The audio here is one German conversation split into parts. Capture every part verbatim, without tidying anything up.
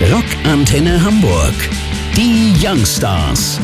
Rockantenne Hamburg. Die Youngstars.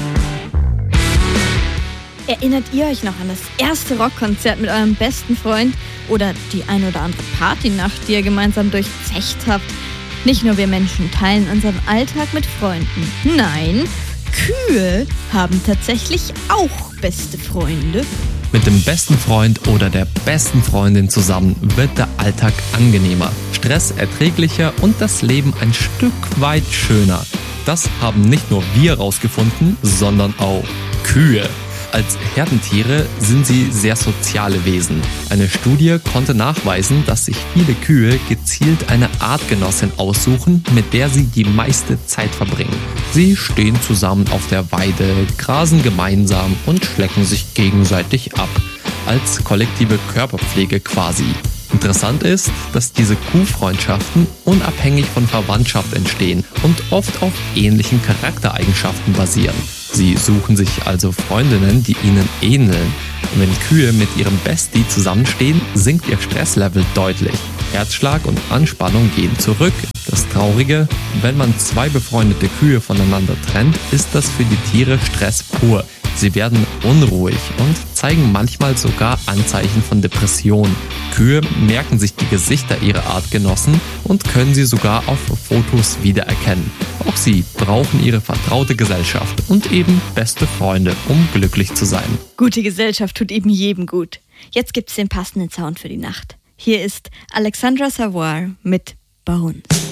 Erinnert ihr euch noch an das erste Rockkonzert mit eurem besten Freund oder die ein oder andere Partynacht, die ihr gemeinsam durchzecht habt? Nicht nur wir Menschen teilen unseren Alltag mit Freunden. Nein, Kühe haben tatsächlich auch beste Freunde. Mit dem besten Freund oder der besten Freundin zusammen wird der Alltag angenehmer, Stress erträglicher und das Leben ein Stück weit schöner. Das haben nicht nur wir rausgefunden, sondern auch Kühe. Als Herdentiere sind sie sehr soziale Wesen. Eine Studie konnte nachweisen, dass sich viele Kühe gezielt eine Artgenossin aussuchen, mit der sie die meiste Zeit verbringen. Sie stehen zusammen auf der Weide, grasen gemeinsam und schlecken sich gegenseitig ab. Als kollektive Körperpflege quasi. Interessant ist, dass diese Kuhfreundschaften unabhängig von Verwandtschaft entstehen und oft auf ähnlichen Charaktereigenschaften basieren. Sie suchen sich also Freundinnen, die ihnen ähneln. Wenn Kühe mit ihrem Bestie zusammenstehen, sinkt ihr Stresslevel deutlich. Herzschlag und Anspannung gehen zurück. Das Traurige, wenn man zwei befreundete Kühe voneinander trennt, ist das für die Tiere Stress pur. Sie werden unruhig und zeigen manchmal sogar Anzeichen von Depression. Kühe merken sich die Gesichter ihrer Artgenossen und können sie sogar auf Fotos wiedererkennen. Auch sie brauchen ihre vertraute Gesellschaft und eben beste Freunde, um glücklich zu sein. Gute Gesellschaft tut eben jedem gut. Jetzt gibt's den passenden Sound für die Nacht. Hier ist Alexandra Savoy mit Bones.